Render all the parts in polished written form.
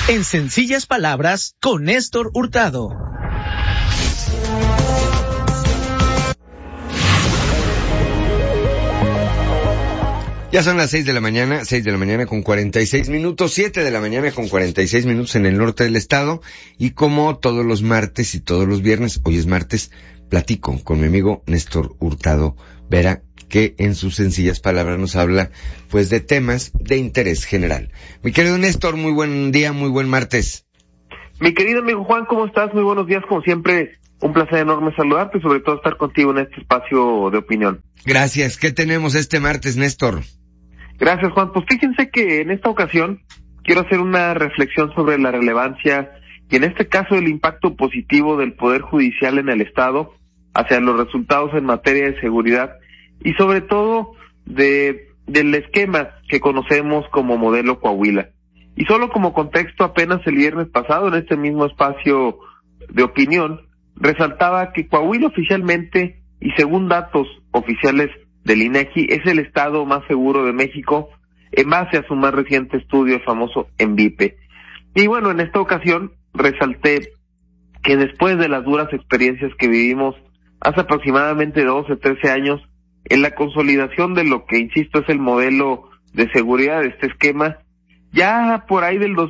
En sencillas palabras, con Néstor Hurtado. Ya son las 6 de la mañana con 46 minutos, 7 de la mañana con 46 minutos en el norte del estado, y como todos los martes y todos los viernes, hoy es martes, platico con mi amigo Néstor Hurtado Vera, que en sus sencillas palabras nos habla, pues, de temas de interés general. Mi querido Néstor, muy buen día, muy buen martes. Mi querido amigo Juan, ¿cómo estás? Muy buenos días, como siempre, un placer enorme saludarte y sobre todo estar contigo en este espacio de opinión. Gracias. ¿Qué tenemos este martes, Néstor? Gracias, Juan. Pues fíjense que en esta ocasión quiero hacer una reflexión sobre la relevancia y en este caso el impacto positivo del Poder Judicial en el Estado hacia los resultados en materia de seguridad y sobre todo del esquema que conocemos como modelo Coahuila. Y solo como contexto, apenas el viernes pasado en este mismo espacio de opinión resaltaba que Coahuila oficialmente y según datos oficiales del INEGI es el estado más seguro de México en base a su más reciente estudio, el famoso ENVIPE. Y bueno, en esta ocasión resalté que después de las duras experiencias que vivimos hace aproximadamente 12, 13 años, en la consolidación de lo que, insisto, es el modelo de seguridad de este esquema, ya por ahí del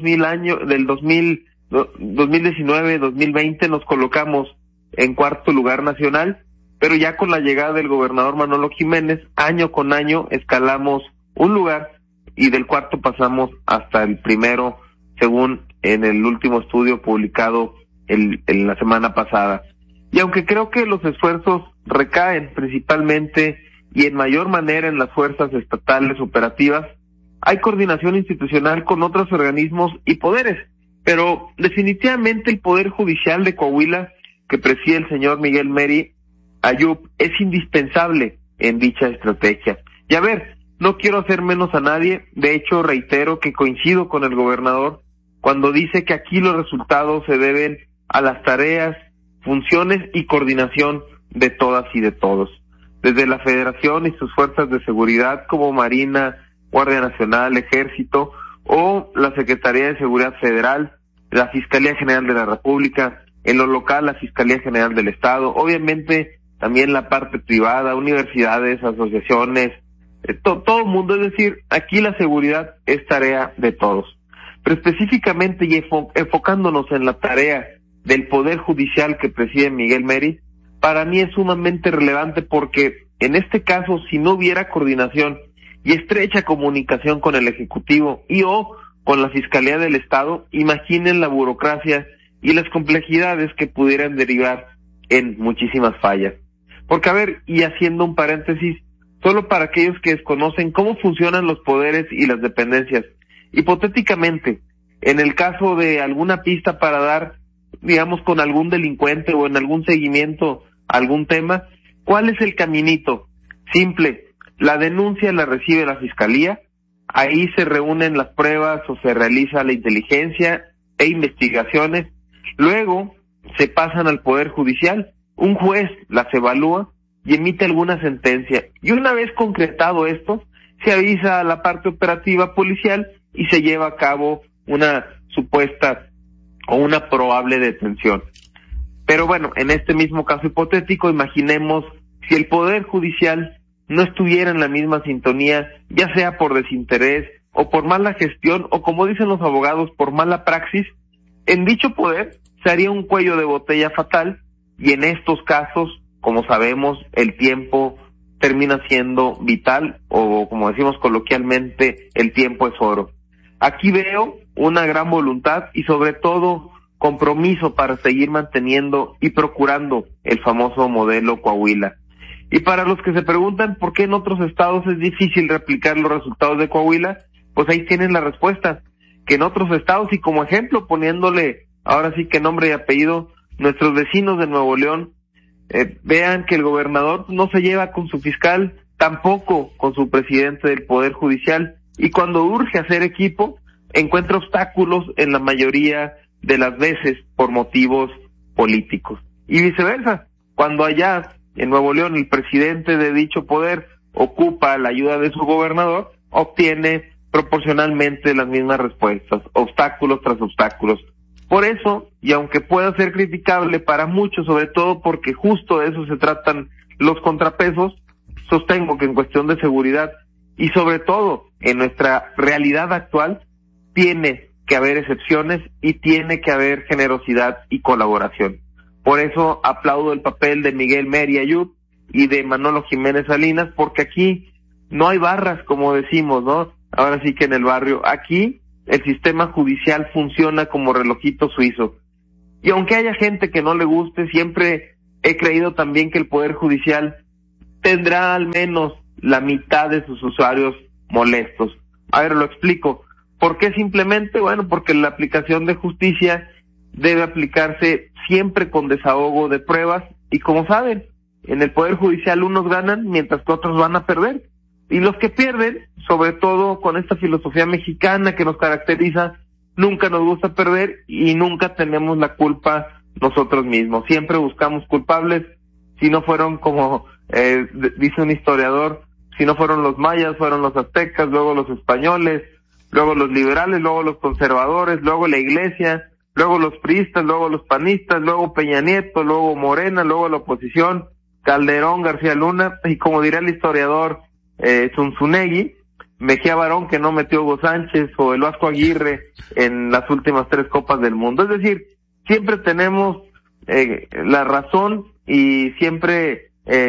2019, 2020 nos colocamos en cuarto lugar nacional, pero ya con la llegada del gobernador Manolo Jiménez, año con año escalamos un lugar y del cuarto pasamos hasta el primero, según en el último estudio publicado en la semana pasada. Y aunque creo que los esfuerzos recaen principalmente y en mayor manera en las fuerzas estatales operativas, hay coordinación institucional con otros organismos y poderes, pero definitivamente el Poder Judicial de Coahuila, que preside el señor Miguel Meri Ayub, es indispensable en dicha estrategia. Y a ver, no quiero hacer menos a nadie, de hecho reitero que coincido con el gobernador cuando dice que aquí los resultados se deben a las tareas, funciones y coordinación de todas y de todos, desde la Federación y sus fuerzas de seguridad como Marina, Guardia Nacional, Ejército o la Secretaría de Seguridad Federal, la Fiscalía General de la República, en lo local la Fiscalía General del Estado, obviamente también la parte privada, universidades, asociaciones, todo el mundo, es decir, aquí la seguridad es tarea de todos. Pero específicamente y enfocándonos en la tarea del Poder Judicial que preside Miguel Meri, para mí es sumamente relevante porque en este caso, si no hubiera coordinación y estrecha comunicación con el Ejecutivo y o con la Fiscalía del Estado, imaginen la burocracia y las complejidades que pudieran derivar en muchísimas fallas. Porque a ver, y haciendo un paréntesis, solo para aquellos que desconocen cómo funcionan los poderes y las dependencias, hipotéticamente, en el caso de alguna pista para dar, digamos, con algún delincuente o en algún seguimiento a algún tema, ¿cuál es el caminito? Simple, la denuncia la recibe la Fiscalía, ahí se reúnen las pruebas o se realiza la inteligencia e investigaciones, luego se pasan al Poder Judicial, un juez las evalúa y emite alguna sentencia, y una vez concretado esto, se avisa a la parte operativa policial y se lleva a cabo una supuesta o una probable detención. Pero bueno, en este mismo caso hipotético, imaginemos si el Poder Judicial no estuviera en la misma sintonía, ya sea por desinterés o por mala gestión o, como dicen los abogados, por mala praxis, en dicho poder se haría un cuello de botella fatal y en estos casos, como sabemos, el tiempo termina siendo vital o, como decimos coloquialmente, el tiempo es oro. Aquí veo una gran voluntad y sobre todo compromiso para seguir manteniendo y procurando el famoso modelo Coahuila. Y para los que se preguntan por qué en otros estados es difícil replicar los resultados de Coahuila, pues ahí tienen la respuesta, que en otros estados, y como ejemplo poniéndole ahora sí que nombre y apellido, nuestros vecinos de Nuevo León, vean que el gobernador no se lleva con su fiscal, tampoco con su presidente del Poder Judicial, y cuando urge hacer equipo, encuentra obstáculos en la mayoría de las veces por motivos políticos. Y viceversa, cuando allá en Nuevo León el presidente de dicho poder ocupa la ayuda de su gobernador, obtiene proporcionalmente las mismas respuestas, obstáculos tras obstáculos. Por eso, y aunque pueda ser criticable para muchos, sobre todo porque justo de eso se tratan los contrapesos, sostengo que en cuestión de seguridad y sobre todo en nuestra realidad actual, tiene que haber excepciones y tiene que haber generosidad y colaboración. Por eso aplaudo el papel de Miguel Meri Ayud y de Manolo Jiménez Salinas, porque aquí no hay barras, como decimos, ¿no? Ahora sí que en el barrio, aquí el sistema judicial funciona como relojito suizo. Y aunque haya gente que no le guste, siempre he creído también que el Poder Judicial tendrá al menos la mitad de sus usuarios molestos. A ver, lo explico. ¿Por qué simplemente? Bueno, porque la aplicación de justicia debe aplicarse siempre con desahogo de pruebas y, como saben, en el Poder Judicial unos ganan mientras que otros van a perder. Y los que pierden, sobre todo con esta filosofía mexicana que nos caracteriza, nunca nos gusta perder y nunca tenemos la culpa nosotros mismos. Siempre buscamos culpables, si no fueron como dice un historiador, si no fueron los mayas, fueron los aztecas, luego los españoles, luego los liberales, luego los conservadores, luego la iglesia, luego los priistas, luego los panistas, luego Peña Nieto, luego Morena, luego la oposición, Calderón, García Luna, y como dirá el historiador Zunzunegui, Mejía Barón, que no metió Hugo Sánchez, o el Vasco Aguirre en las últimas 3 Copas del Mundo. Es decir, siempre tenemos la razón y siempre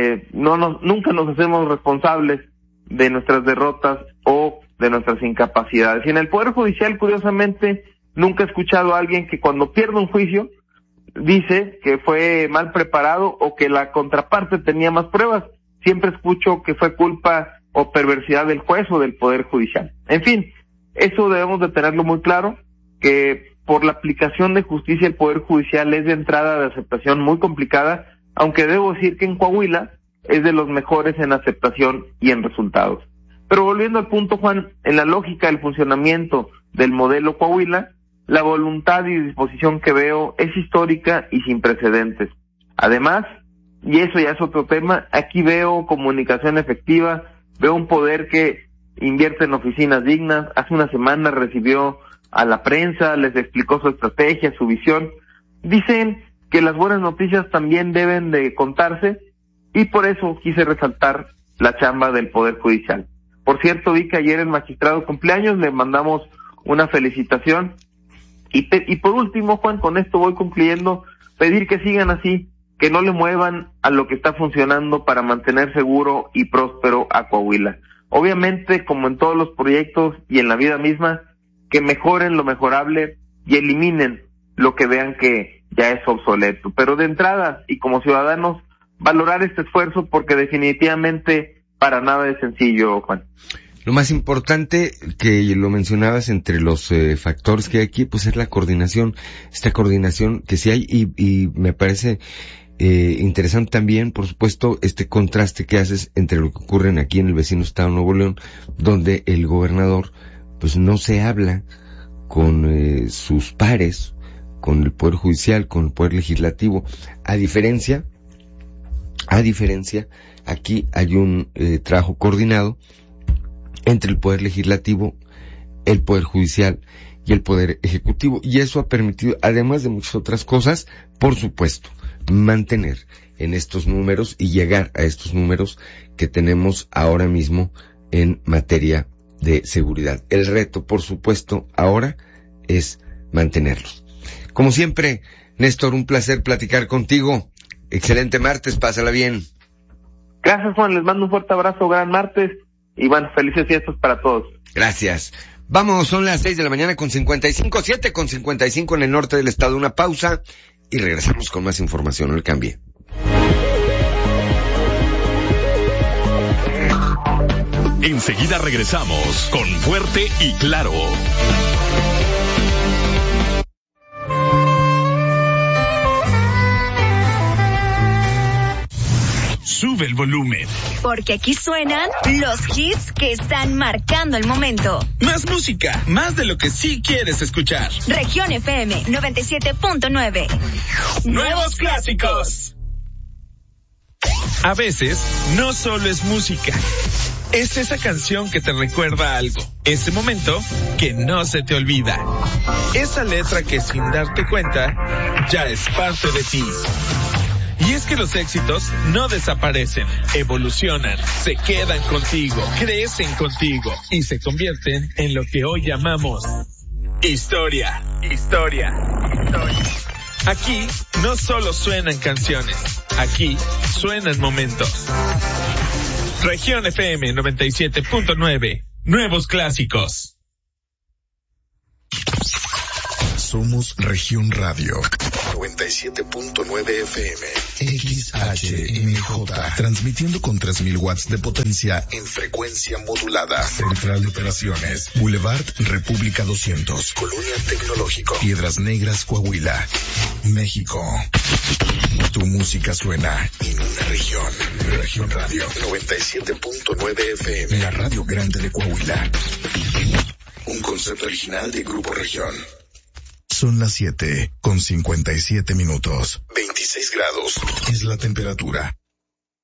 nunca nos hacemos responsables de nuestras derrotas o de nuestras incapacidades. Y en el Poder Judicial, curiosamente, nunca he escuchado a alguien que cuando pierde un juicio dice que fue mal preparado o que la contraparte tenía más pruebas. Siempre escucho que fue culpa o perversidad del juez o del Poder Judicial. En fin, eso debemos de tenerlo muy claro, que por la aplicación de justicia el Poder Judicial es de entrada de aceptación muy complicada, aunque debo decir que en Coahuila es de los mejores en aceptación y en resultados. Pero volviendo al punto, Juan, en la lógica del funcionamiento del modelo Coahuila, la voluntad y disposición que veo es histórica y sin precedentes. Además, y eso ya es otro tema, aquí veo comunicación efectiva, veo un poder que invierte en oficinas dignas. Hace una semana recibió a la prensa, les explicó su estrategia, su visión. Dicen que las buenas noticias también deben de contarse y por eso quise resaltar la chamba del Poder Judicial. Por cierto, vi que ayer el magistrado cumpleaños, le mandamos una felicitación. Y por último, Juan, con esto voy concluyendo, pedir que sigan así, que no le muevan a lo que está funcionando para mantener seguro y próspero a Coahuila. Obviamente, como en todos los proyectos y en la vida misma, que mejoren lo mejorable y eliminen lo que vean que ya es obsoleto. Pero de entrada, y como ciudadanos, valorar este esfuerzo porque definitivamente para nada es sencillo, Juan. Lo más importante, que lo mencionabas entre los factores que hay aquí, pues es la coordinación, esta coordinación que sí hay y me parece interesante también, por supuesto, este contraste que haces entre lo que ocurre aquí en el vecino estado de Nuevo León, donde el gobernador pues no se habla con sus pares, con el Poder Judicial, con el Poder Legislativo. A diferencia, aquí hay un trabajo coordinado entre el Poder Legislativo, el Poder Judicial y el Poder Ejecutivo. Y eso ha permitido, además de muchas otras cosas, por supuesto, mantener en estos números y llegar a estos números que tenemos ahora mismo en materia de seguridad. El reto, por supuesto, ahora es mantenerlos. Como siempre, Néstor, un placer platicar contigo. Excelente martes, pásala bien. Gracias, Juan, les mando un fuerte abrazo, gran martes, y bueno, felices fiestas para todos. Gracias. Vamos, son las 6 de la mañana con 55, 7 con 55 en el norte del estado. Una pausa y regresamos con más información. No le cambie. Enseguida regresamos con Fuerte y Claro. Sube el volumen. Porque aquí suenan los hits que están marcando el momento. Más música, más de lo que sí quieres escuchar. Región FM 97.9. Nuevos clásicos. A veces, no solo es música. Es esa canción que te recuerda algo, ese momento que no se te olvida, esa letra que sin darte cuenta ya es parte de ti. Y es que los éxitos no desaparecen, evolucionan, se quedan contigo, crecen contigo y se convierten en lo que hoy llamamos historia. Aquí no solo suenan canciones, aquí suenan momentos. Región FM 97.9, nuevos clásicos. Somos Región Radio 97.9 FM XHMJ, transmitiendo con 3000 watts de potencia en frecuencia modulada. Central de Operaciones, Boulevard República 200, Colonia Tecnológico, Piedras Negras, Coahuila, México. Tu música suena en una región. Región Radio 97.9 FM, la radio grande de Coahuila. Un concepto original de Grupo Región. Son las 7:57. 26 grados es la temperatura.